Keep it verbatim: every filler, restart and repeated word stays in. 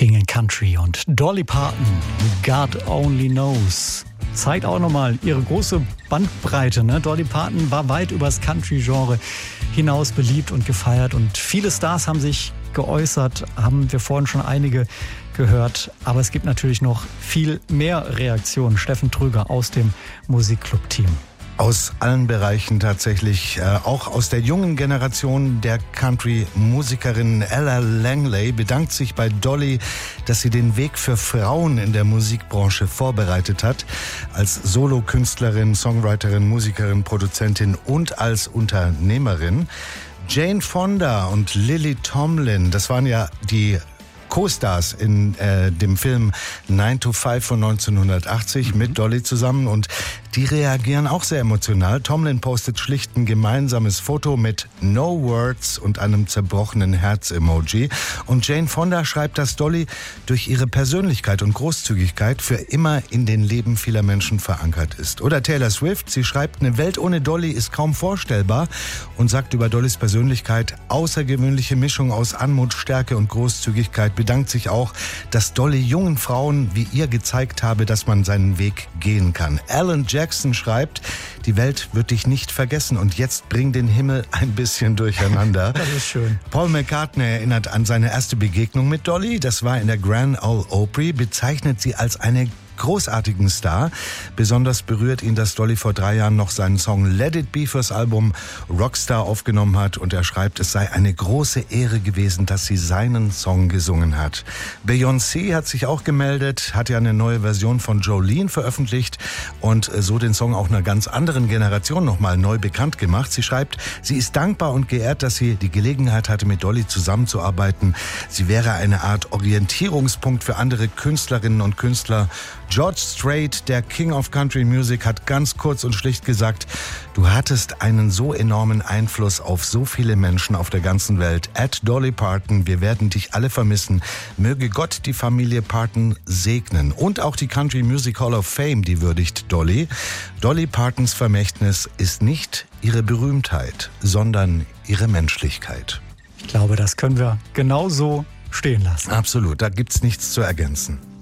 King and Country und Dolly Parton, God Only Knows. Zeigt auch nochmal ihre große Bandbreite. Ne? Dolly Parton war weit übers Country-Genre hinaus beliebt und gefeiert. Und viele Stars haben sich geäußert, haben wir vorhin schon einige gehört. Aber es gibt natürlich noch viel mehr Reaktionen. Steffen Trüger aus dem Musikclub-Team. Aus allen Bereichen tatsächlich, äh, auch aus der jungen Generation der Country-Musikerin Ella Langley bedankt sich bei Dolly, dass sie den Weg für Frauen in der Musikbranche vorbereitet hat. Als Solokünstlerin, Songwriterin, Musikerin, Produzentin und als Unternehmerin. Jane Fonda und Lily Tomlin, das waren ja die Co-Stars in äh, dem Film nine to five von neunzehnhundertachtzig mhm. mit Dolly zusammen und die reagieren auch sehr emotional. Tomlin postet schlicht ein gemeinsames Foto mit No Words und einem zerbrochenen Herz-Emoji. Und Jane Fonda schreibt, dass Dolly durch ihre Persönlichkeit und Großzügigkeit für immer in den Leben vieler Menschen verankert ist. Oder Taylor Swift, sie schreibt, eine Welt ohne Dolly ist kaum vorstellbar und sagt über Dollys Persönlichkeit, außergewöhnliche Mischung aus Anmut, Stärke und Großzügigkeit, bedankt sich auch, dass Dolly jungen Frauen wie ihr gezeigt habe, dass man seinen Weg gehen kann. Alan Jackson schreibt, die Welt wird dich nicht vergessen und jetzt bring den Himmel ein bisschen durcheinander. Das ist schön. Paul McCartney erinnert an seine erste Begegnung mit Dolly. Das war in der Grand Ole Opry, bezeichnet sie als eine großartigen Star. Besonders berührt ihn, dass Dolly vor drei Jahren noch seinen Song Let It Be fürs Album Rockstar aufgenommen hat und er schreibt, es sei eine große Ehre gewesen, dass sie seinen Song gesungen hat. Beyoncé hat sich auch gemeldet, hat ja eine neue Version von Jolene veröffentlicht und so den Song auch einer ganz anderen Generation nochmal neu bekannt gemacht. Sie schreibt, sie ist dankbar und geehrt, dass sie die Gelegenheit hatte, mit Dolly zusammenzuarbeiten. Sie wäre eine Art Orientierungspunkt für andere Künstlerinnen und Künstler. George Strait, der King of Country Music, hat ganz kurz und schlicht gesagt, du hattest einen so enormen Einfluss auf so viele Menschen auf der ganzen Welt. At Dolly Parton, wir werden dich alle vermissen. Möge Gott die Familie Parton segnen. Und auch die Country Music Hall of Fame, die würdigt Dolly. Dolly Partons Vermächtnis ist nicht ihre Berühmtheit, sondern ihre Menschlichkeit. Ich glaube, das können wir genauso stehen lassen. Absolut, da gibt's nichts zu ergänzen.